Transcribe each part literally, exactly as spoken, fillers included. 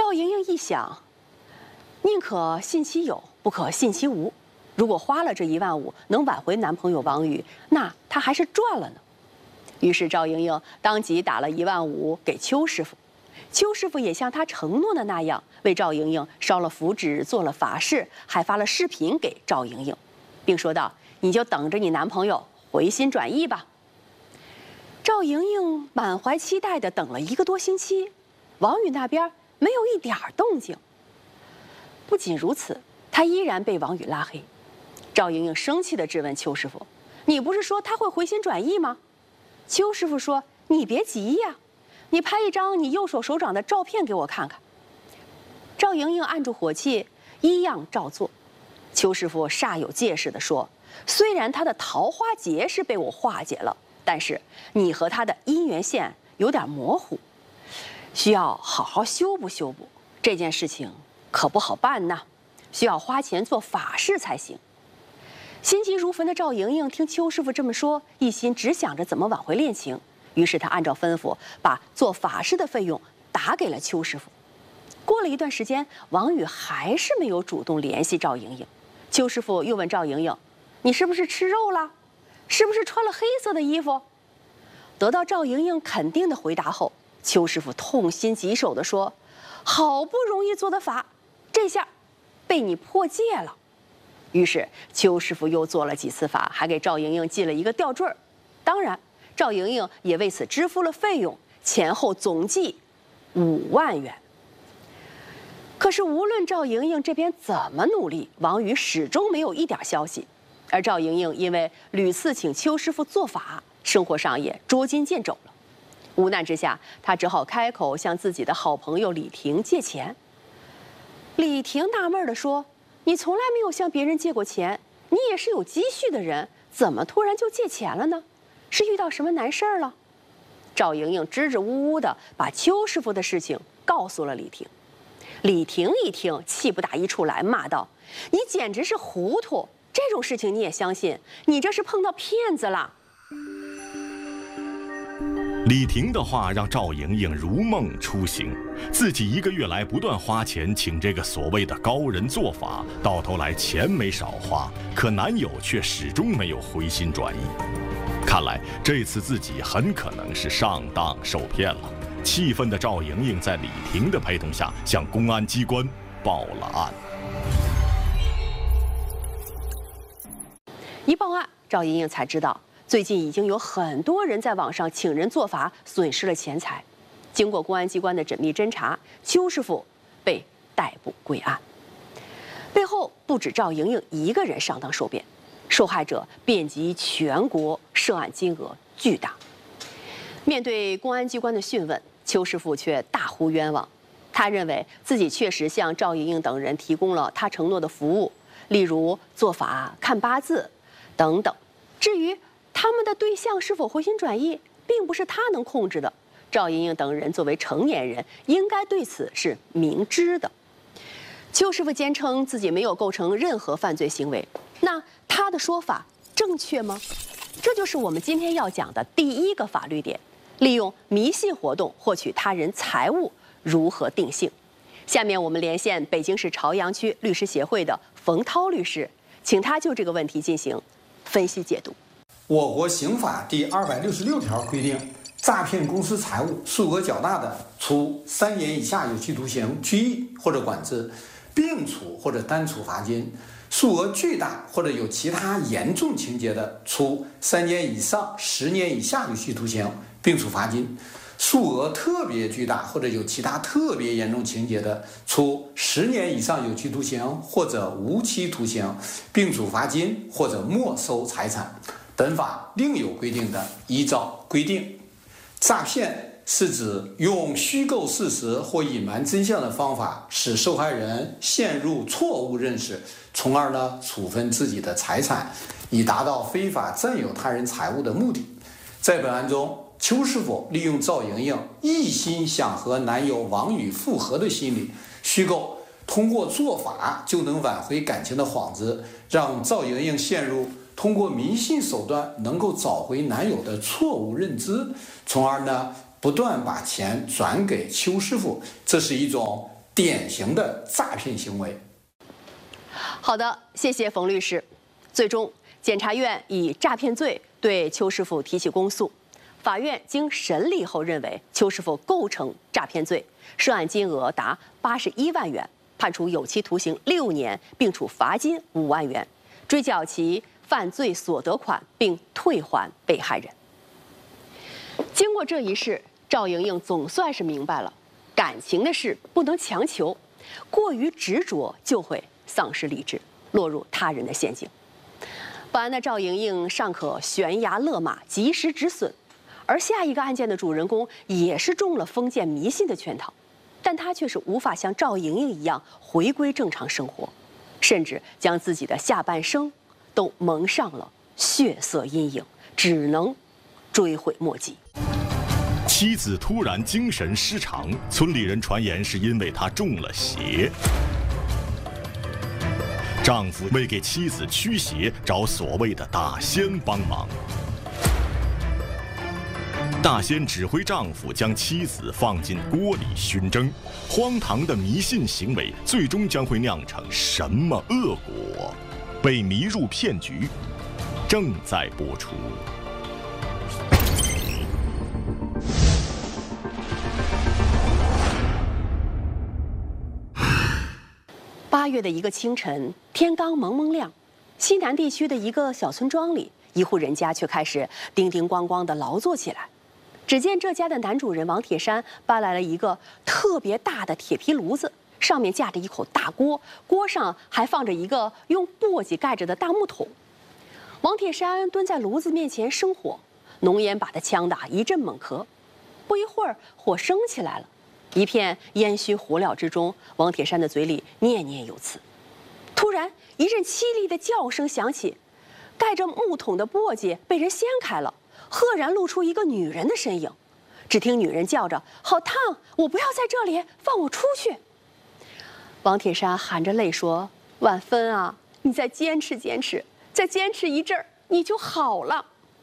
赵莹莹一想，宁可信其有，不可信其无。如果花了这一万五能挽回男朋友王宇，那她还是赚了呢。于是赵莹莹当即打了一万五给邱师傅，邱师傅也像她承诺的那样，为赵莹莹烧了符纸，做了法事，还发了视频给赵莹莹，并说道：“你就等着你男朋友回心转意吧。”赵莹莹满怀期待地等了一个多星期，王宇那边没有一点动静。不仅如此，她依然被王宇拉黑。赵莹莹生气地质问邱师傅：“你不是说他会回心转意吗？”邱师傅说：“你别急呀，你拍一张你右手手掌的照片给我看看。”赵莹莹按住火气，一样照做。邱师傅煞有介事地说：“虽然他的桃花劫是被我化解了，但是你和他的姻缘线有点模糊，需要好好修补修补。这件事情可不好办呐，需要花钱做法事才行。”心急如焚的赵莹莹听邱师傅这么说，一心只想着怎么挽回恋情，于是她按照吩咐把做法事的费用打给了邱师傅。过了一段时间，王宇还是没有主动联系赵莹莹。邱师傅又问赵莹莹：“你是不是吃肉了？是不是穿了黑色的衣服？”得到赵莹莹肯定的回答后，邱师傅痛心疾首地说：“好不容易做的法，这下被你破戒了。”于是邱师傅又做了几次法，还给赵莹莹系了一个吊坠儿。当然，赵莹莹也为此支付了费用，前后总计五万元。可是无论赵莹莹这边怎么努力，王宇始终没有一点消息。而赵莹莹因为屡次请邱师傅做法，生活上也捉襟见肘了。无奈之下，她只好开口向自己的好朋友李婷借钱。李婷纳闷地说：“你从来没有向别人借过钱，你也是有积蓄的人，怎么突然就借钱了呢？是遇到什么难事儿了？”赵莹莹支支吾吾地把邱师傅的事情告诉了李婷。李婷一听，气不打一处来，骂道：“你简直是糊涂！这种事情你也相信？你这是碰到骗子了！” 李婷的话让赵莹莹如梦初醒，自己一个月来不断花钱请这个所谓的高人做法，到头来钱没少花，可男友却始终没有回心转意。看来这次自己很可能是上当受骗了。气愤的赵莹莹在李婷的陪同下向公安机关报了案。 一报案，赵莹莹才知道，最近已经有很多人在网上请人做法，损失了钱财。经过公安机关的缜密侦查，邱师傅被逮捕归案。背后不止赵莹莹一个人上当受骗，受害者遍及全国，涉案金额巨大。面对公安机关的讯问，邱师傅却大呼冤枉。他认为自己确实向赵莹莹等人提供了他承诺的服务，例如做法、看八字等等。至于他们的对象是否回心转意，并不是他能控制的。赵莹莹等人作为成年人，应该对此是明知的。邱师傅坚称自己没有构成任何犯罪行为，那他的说法正确吗？这就是我们今天要讲的第一个法律点：利用迷信活动获取他人财物如何定性？下面我们连线北京市朝阳区律师协会的冯涛律师，请他就这个问题进行分析解读。 我国刑法第二百六十六条规定，诈骗公私财物数额较大的，处三年以下有期徒刑、拘役或者管制，并处或者单处罚金；数额巨大或者有其他严重情节的，处三年以上十年以下有期徒刑，并处罚金；数额特别巨大或者有其他特别严重情节的，处十年以上有期徒刑或者无期徒刑，并处罚金或者没收财产。本法另有规定的，依照规定。诈骗是指用虚构事实或隐瞒真相的方法，使受害人陷入错误认识，从而呢处分自己的财产，以达到非法占有他人财物的目的。在本案中，邱师傅利用赵莹莹一心想和男友王宇复合的心理，虚构通过做法就能挽回感情的幌子，让赵莹莹陷入通过迷信手段能够找回男友的错误认知，从而呢不断把钱转给邱师傅，这是一种典型的诈骗行为。 好的，谢谢冯律师。最终，检察院以诈骗罪对邱师傅提起公诉。法院经审理后认为邱师傅构成诈骗罪，涉案金额达八十一万元，判处有期徒刑六年，并处罚金五万元，追缴其犯罪所得款，并退还被害人。经过这一事，赵莹莹总算是明白了，感情的事不能强求，过于执着就会丧失理智，落入他人的陷阱。本案的赵莹莹尚可悬崖勒马，及时止损，而下一个案件的主人公也是中了封建迷信的圈套，但他却是无法像赵莹莹一样回归正常生活，甚至将自己的下半生都蒙上了血色阴影，只能追悔莫及。 妻子突然精神失常，村里人传言是因为她中了邪。丈夫为给妻子驱邪，找所谓的大仙帮忙。大仙指挥丈夫将妻子放进锅里熏蒸，荒唐的迷信行为最终将会酿成什么恶果？被迷入骗局，正在播出。 八月的一个清晨，天刚蒙蒙亮，西南地区的一个小村庄里，一户人家却开始叮叮咣咣地劳作起来。只见这家的男主人王铁山搬来了一个特别大的铁皮炉子，上面架着一口大锅，锅上还放着一个用簸箕盖着的大木桶。王铁山蹲在炉子面前生火，浓烟把他呛得一阵猛咳。不一会儿，火升起来了，一片烟熏火燎之中，王铁山的嘴里念念有词。突然，一阵凄厉的叫声响起，盖着木桶的簸箕被人掀开了，赫然露出一个女人的身影。只听女人叫着：“好烫！我不要在这里，放我出去！”王铁山含着泪说：“婉芬啊，你再坚持坚持，再坚持一阵儿，你就好了。”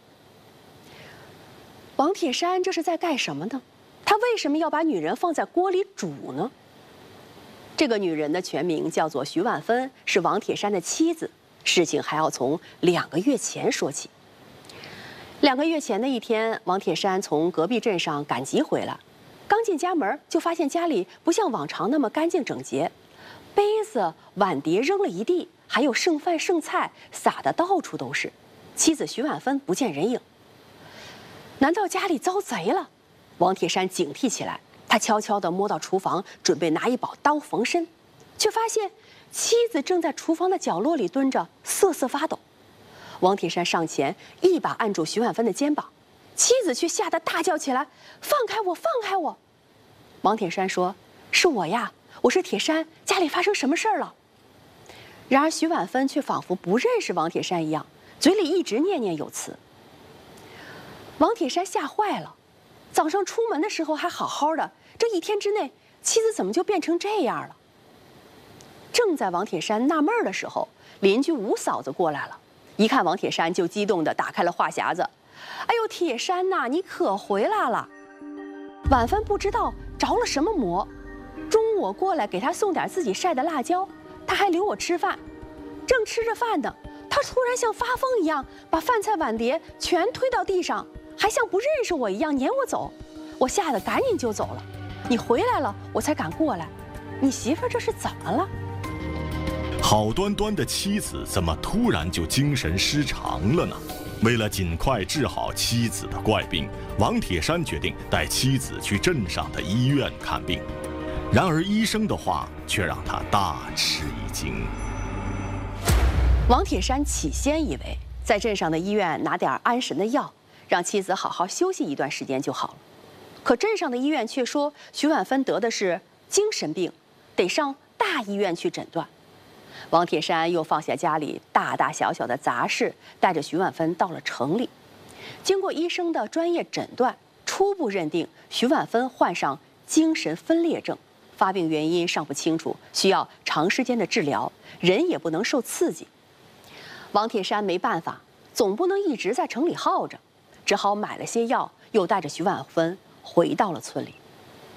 王铁山这是在干什么呢？他为什么要把女人放在锅里煮呢？这个女人的全名叫做徐婉芬，是王铁山的妻子。事情还要从两个月前说起。两个月前的一天，王铁山从隔壁镇上赶集回来，刚进家门就发现家里不像往常那么干净整洁，杯子、碗碟扔了一地，还有剩饭剩菜撒得到处都是。妻子徐婉芬不见人影，难道家里遭贼了？王铁山警惕起来，他悄悄地摸到厨房，准备拿一把刀缝身，却发现妻子正在厨房的角落里蹲着，瑟瑟发抖。王铁山上前一把按住徐婉芬的肩膀，妻子却吓得大叫起来：“放开我，放开我！”王铁山说：“是我呀，我是铁山，家里发生什么事儿了？”然而徐婉芬却仿佛不认识王铁山一样，嘴里一直念念有词。王铁山吓坏了，早上出门的时候还好好的，这一天之内，妻子怎么就变成这样了？正在王铁山纳闷的时候，邻居吴嫂子过来了，一看王铁山就激动地打开了话匣子：“哎呦，铁山呐，你可回来了！”婉芬不知道着了什么魔，中午我过来给她送点自己晒的辣椒，她还留我吃饭。正吃着饭呢，她突然像发疯一样，把饭菜碗碟全推到地上，还像不认识我一样撵我走。我吓得赶紧就走了。你回来了，我才敢过来。你媳妇儿这是怎么了？ 好端端的妻子怎么突然就精神失常了呢？为了尽快治好妻子的怪病，王铁山决定带妻子去镇上的医院看病。然而医生的话却让他大吃一惊。 王铁山起先以为在镇上的医院拿点安神的药，让妻子好好休息一段时间就好了。可镇上的医院却说徐婉芬得的是精神病，得上大医院去诊断。王铁山又放下家里大大小小的杂事，带着徐婉芬到了城里。经过医生的专业诊断，初步认定徐婉芬患上精神分裂症，发病原因尚不清楚，需要长时间的治疗，人也不能受刺激。王铁山没办法，总不能一直在城里耗着，只好买了些药，又带着徐婉芬回到了村里。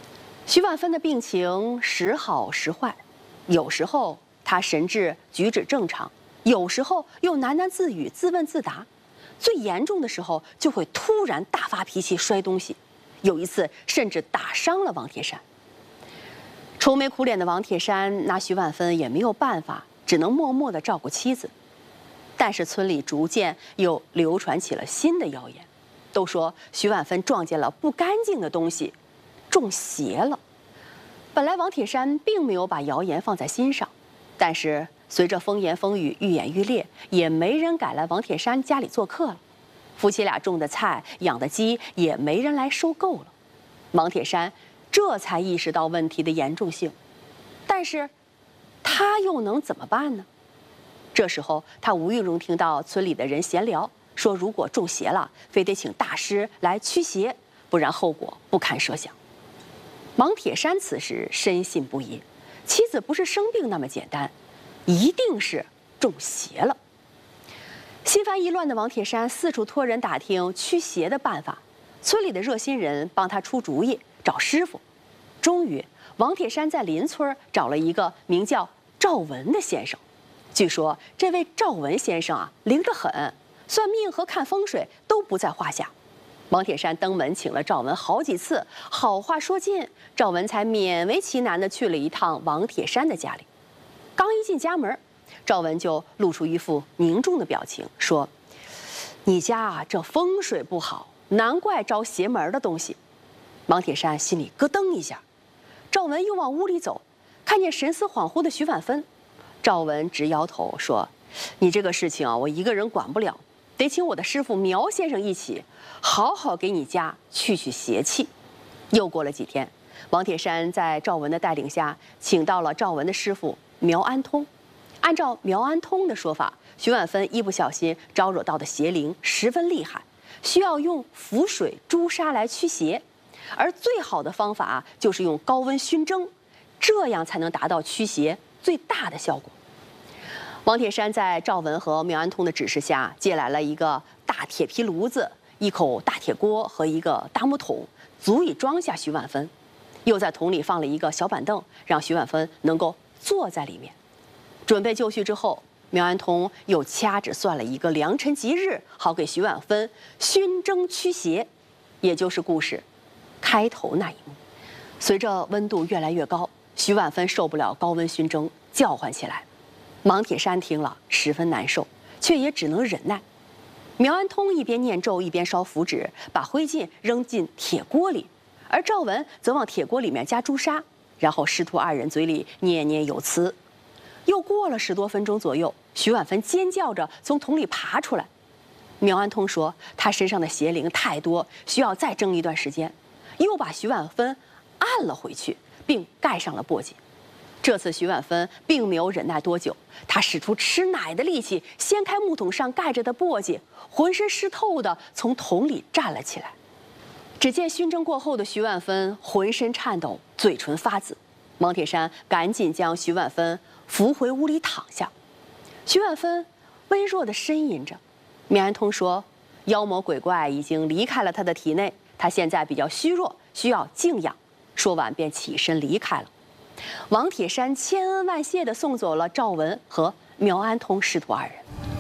徐婉芬的病情时好时坏，有时候她神志举止正常，有时候又喃喃自语、自问自答。最严重的时候就会突然大发脾气摔东西，有一次甚至打伤了王铁山。愁眉苦脸的王铁山拿徐婉芬也没有办法，只能默默地照顾妻子。但是村里逐渐又流传起了新的谣言，都说徐婉芬撞见了不干净的东西，中邪了。本来王铁山并没有把谣言放在心上，但是随着风言风语愈演愈烈，也没人敢来王铁山家里做客了。夫妻俩种的菜、养的鸡也没人来收购了。王铁山这才意识到问题的严重性，但是他又能怎么办呢？这时候，他无意中听到村里的人闲聊，说如果中邪了，非得请大师来驱邪，不然后果不堪设想。王铁山此时深信不疑，妻子不是生病那么简单，一定是中邪了。心烦意乱的王铁山四处托人打听驱邪的办法，村里的热心人帮他出主意，找师傅。终于，王铁山在邻村找了一个名叫赵文的先生。据说这位赵文先生啊，灵得很，算命和看风水都不在话下。王铁山登门请了赵文好几次，好话说尽，赵文才勉为其难地去了一趟王铁山的家里。刚一进家门，赵文就露出一副凝重的表情，说：“你家啊，这风水不好，难怪招邪门的东西。”王铁山心里咯噔一下。赵文又往屋里走，看见神思恍惚的徐婉芬。赵文直摇头说：“你这个事情啊，我一个人管不了，得请我的师傅苗先生一起，好好给你家去去邪气。”又过了几天，王铁山在赵文的带领下，请到了赵文的师傅苗安通。按照苗安通的说法，徐婉芬一不小心招惹到的邪灵十分厉害，需要用符水、朱砂来驱邪，而最好的方法就是用高温熏蒸，这样才能达到驱邪最大的效果。王铁山在赵文和苗安通的指示下，借来了一个大铁皮炉子、一口大铁锅和一个大木桶，足以装下徐婉芬。又在桶里放了一个小板凳，让徐婉芬能够坐在里面。准备就绪之后，苗安通又掐指算了一个良辰吉日，好给徐婉芬熏蒸驱邪，也就是故事开头那一幕。随着温度越来越高，徐婉芬受不了高温熏蒸，叫唤起来。王铁山听了十分难受，却也只能忍耐。苗安通一边念咒一边烧符纸，把灰烬扔进铁锅里，而赵文则往铁锅里面加朱砂，然后师徒二人嘴里念念有词。又过了十多分钟左右，徐婉芬尖叫着从桶里爬出来。苗安通说他身上的邪灵太多，需要再蒸一段时间，又把徐婉芬按了回去，并盖上了簸箕。这次徐婉芬并没有忍耐多久，她使出吃奶的力气，掀开木桶上盖着的簸箕，浑身湿透的从桶里站了起来。只见熏蒸过后的徐婉芬浑身颤抖，嘴唇发紫。王铁山赶紧将徐婉芬扶回屋里躺下。徐婉芬微弱地呻吟着。苗安通说，妖魔鬼怪已经离开了她的体内，她现在比较虚弱，需要静养。说完便起身离开了。王铁山千恩万谢地送走了赵文和苗安通师徒二人。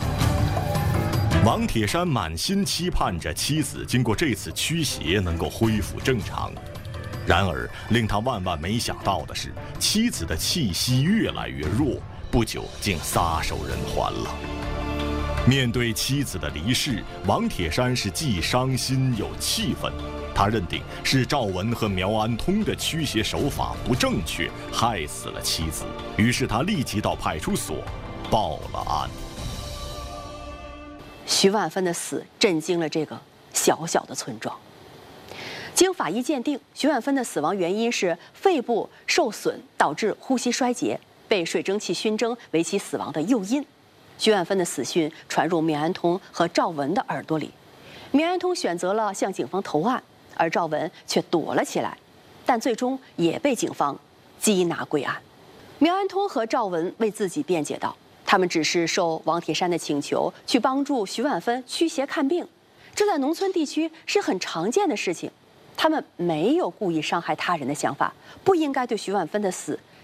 王铁山满心期盼着妻子经过这次驱邪能够恢复正常，然而令他万万没想到的是，妻子的气息越来越弱，不久竟撒手人寰了。面对妻子的离世，王铁山是既伤心又气愤。他认定是赵文和苗安通的驱邪手法不正确，害死了妻子。于是他立即到派出所报了案。 徐婉芬的死震惊了这个小小的村庄。经法医鉴定，徐婉芬的死亡原因是肺部受损导致呼吸衰竭，被水蒸气熏蒸为其死亡的诱因。徐婉芬的死讯传入苗安通和赵文的耳朵里，苗安通选择了向警方投案，而赵文却躲了起来，但最终也被警方缉拿归案。苗安通和赵文为自己辩解道，他们只是受王铁山的请求去帮助徐婉芬驱邪看病，这在农村地区是很常见的事情。 他们没有故意伤害他人的想法，不应该对徐婉芬的死